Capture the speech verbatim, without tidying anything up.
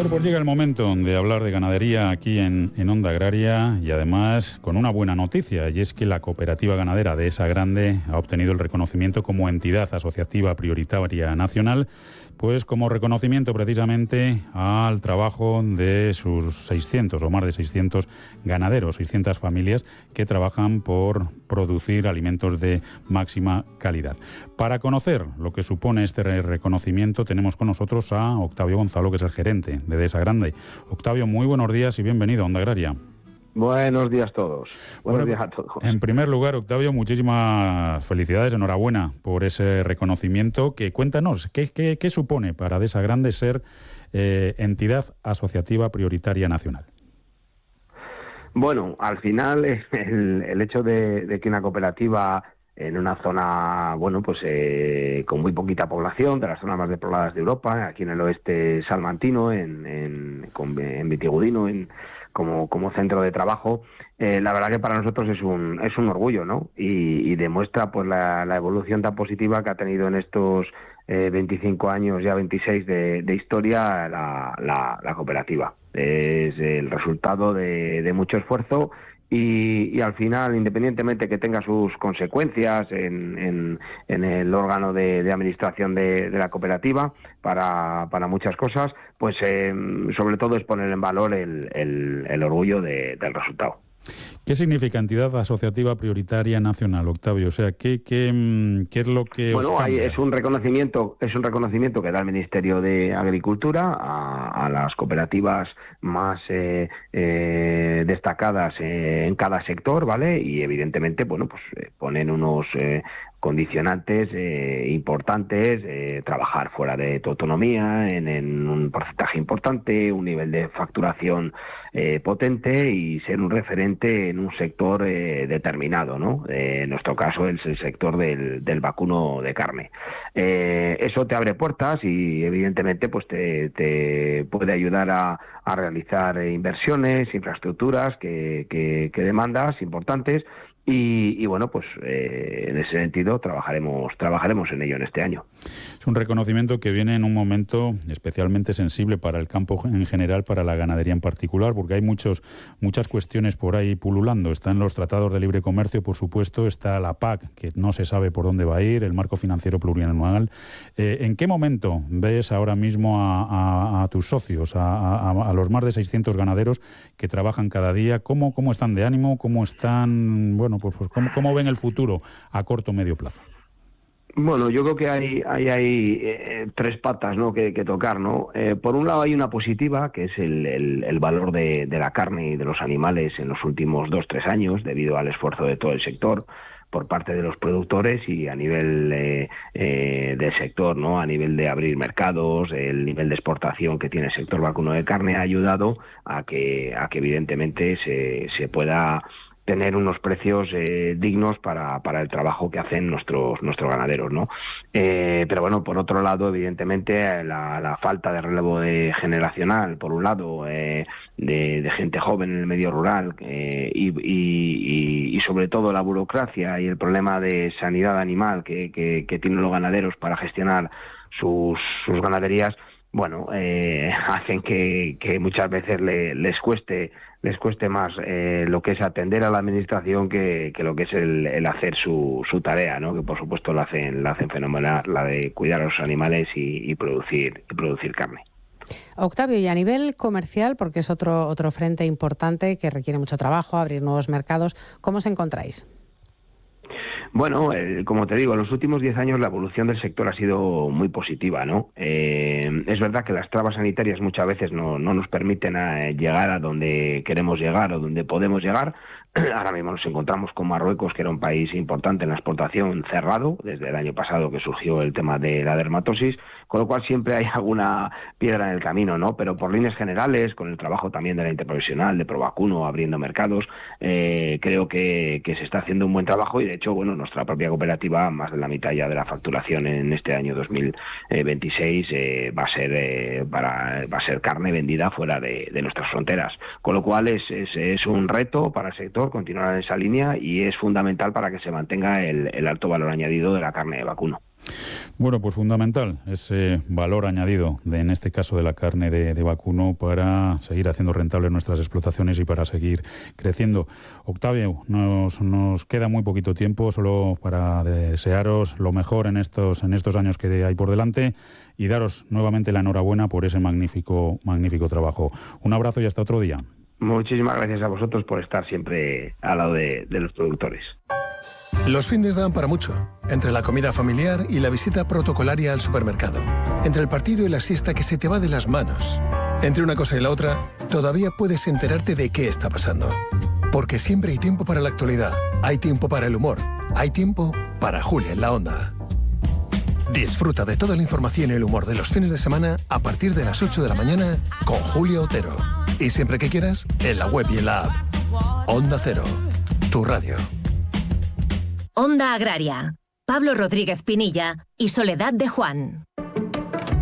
Bueno, pues llega el momento de hablar de ganadería aquí en, en Onda Agraria y además con una buena noticia, y es que la Cooperativa Ganadera Dehesa Grande ha obtenido el reconocimiento como entidad asociativa prioritaria nacional, pues como reconocimiento precisamente al trabajo de sus seiscientos o más de seiscientos ganaderos, seiscientas familias que trabajan por producir alimentos de máxima calidad. Para conocer lo que supone este reconocimiento tenemos con nosotros a Octavio Gonzalo, que es el gerente de Dehesa Grande. Octavio, muy buenos días y bienvenido a Onda Agraria. Buenos días todos. Buenos bueno, días a todos. En primer lugar, Octavio, muchísimas felicidades, enhorabuena por ese reconocimiento. Que cuéntanos, ¿qué, qué, qué supone para Dehesa Grande ser eh, entidad asociativa prioritaria nacional? Bueno, al final el, el hecho de, de que una cooperativa en una zona, bueno, pues eh, con muy poquita población, de las zonas más despobladas de Europa, aquí en el oeste salmantino, en, en, en Vitigudino, en Como, como centro de trabajo, eh, la verdad que para nosotros es un es un orgullo, ¿no? Y, y demuestra pues la, la evolución tan positiva que ha tenido en estos eh, veinticinco años, ya veintiséis de, de historia, la, la, la cooperativa. Es el resultado de, de mucho esfuerzo y, y al final, independientemente que tenga sus consecuencias en, en, en el órgano de, de administración de, de la cooperativa para, para muchas cosas, pues eh, sobre todo es poner en valor el, el, el orgullo de, del resultado. ¿Qué significa entidad asociativa prioritaria nacional, Octavio? O sea, ¿qué, qué, qué es lo que bueno, os hay, cambia? es un reconocimiento, es un reconocimiento que da el Ministerio de Agricultura a, a las cooperativas más eh, eh, destacadas eh, en cada sector, ¿vale? Y evidentemente, bueno, pues eh, ponen unos eh, condicionantes eh, importantes, eh, trabajar fuera de tu autonomía, en, en un porcentaje importante, un nivel de facturación eh, potente y ser un referente en un sector eh, determinado, ¿no? Eh, en nuestro caso es el sector del, del vacuno de carne. Eh, eso te abre puertas y evidentemente pues te, te puede ayudar a, a realizar inversiones, infraestructuras que, que, que demandas importantes. Y, y bueno, pues eh, en ese sentido trabajaremos trabajaremos en ello en este año. Es un reconocimiento que viene en un momento especialmente sensible para el campo en general, para la ganadería en particular, porque hay muchos muchas cuestiones por ahí pululando. Están los tratados de libre comercio, por supuesto, está la P A C, que no se sabe por dónde va a ir, el marco financiero plurianual. Eh, ¿En qué momento ves ahora mismo a, a, a tus socios, a, a, a los más de seiscientos ganaderos que trabajan cada día? ¿Cómo, cómo están de ánimo? ¿Cómo están, bueno, pues, pues cómo, cómo ven el futuro a corto o medio plazo? Bueno, yo creo que hay hay, hay eh, tres patas, ¿no?, que, que tocar, ¿no? Eh, por un lado hay una positiva, que es el, el, el valor de, de la carne y de los animales en los últimos dos, tres años, debido al esfuerzo de todo el sector por parte de los productores y a nivel eh, eh, del sector, ¿no? A nivel de abrir mercados, el nivel de exportación que tiene el sector vacuno de carne ha ayudado a que a que evidentemente se, se pueda tener unos precios eh, dignos para, para el trabajo que hacen nuestros nuestros ganaderos, ¿no? Eh, pero bueno, por otro lado, evidentemente, la, la falta de relevo de generacional, por un lado, eh, de, de gente joven en el medio rural eh, y, y, y sobre todo la burocracia y el problema de sanidad animal que, que, que tienen los ganaderos para gestionar sus, sus ganaderías, bueno, eh, hacen que, que muchas veces le, les cueste les cueste más eh, lo que es atender a la administración que, que lo que es el, el hacer su, su tarea, ¿no? Que por supuesto la hacen la hacen fenomenal, la de cuidar a los animales y, y producir y producir carne. Octavio, y a nivel comercial, porque es otro otro frente importante que requiere mucho trabajo, abrir nuevos mercados, ¿cómo os encontráis? Bueno, eh, como te digo, en los últimos diez años la evolución del sector ha sido muy positiva, ¿no? Eh, es verdad que las trabas sanitarias muchas veces no, no nos permiten a, eh, llegar a donde queremos llegar o donde podemos llegar. Ahora mismo nos encontramos con Marruecos, que era un país importante en la exportación, cerrado desde el año pasado que surgió el tema de la dermatosis, con lo cual siempre hay alguna piedra en el camino, ¿no? Pero por líneas generales, con el trabajo también de la interprofesional, de Provacuno, abriendo mercados, eh, creo que, que se está haciendo un buen trabajo y de hecho, bueno, nuestra propia cooperativa, más de la mitad ya de la facturación en este año dos mil veintiséis eh, va a ser eh, para va a ser carne vendida fuera de, de nuestras fronteras, con lo cual es, es, es un reto para el sector continuar en esa línea y es fundamental para que se mantenga el, el alto valor añadido de la carne de vacuno. Bueno, pues fundamental ese valor añadido, de, en este caso de la carne de, de vacuno, para seguir haciendo rentables nuestras explotaciones y para seguir creciendo. Octavio, nos, nos queda muy poquito tiempo, solo para desearos lo mejor en estos, en estos años que hay por delante y daros nuevamente la enhorabuena por ese magnífico, magnífico trabajo. Un abrazo y hasta otro día. Muchísimas gracias a vosotros por estar siempre al lado de, de los productores. Los findes dan para mucho, entre la comida familiar y la visita protocolaria al supermercado, entre el partido y la siesta que se te va de las manos. Entre una cosa y la otra, todavía puedes enterarte de qué está pasando. Porque siempre hay tiempo para la actualidad, hay tiempo para el humor, hay tiempo para Julia en la Onda. Disfruta de toda la información y el humor de los fines de semana a partir de las ocho de la mañana con Julia Otero. Y siempre que quieras, en la web y en la app. Onda Cero, tu radio. Onda Agraria. Pablo Rodríguez Pinilla y Soledad de Juan.